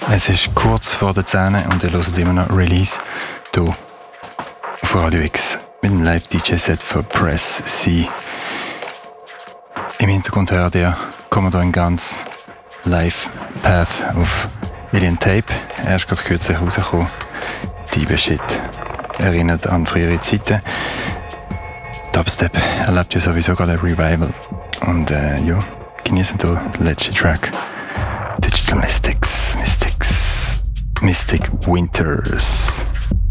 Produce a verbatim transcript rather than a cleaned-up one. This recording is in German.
Es ist kurz vor der Zähne und ihr hört immer noch Release hier auf Radio X mit dem Live-D J-Set von Press C. Im Hintergrund hört ihr Commodore ganz Live-Path auf Alien Tape. Er ist gerade kürzlich rausgekommen. Diebe Shit. Erinnert an frühere Zeiten. Dubstep erlebt ja sowieso gerade ein Revival. Und äh, ja, genießen hier den letzten Track. Digital Mystics, Mystics, Mystic Winters.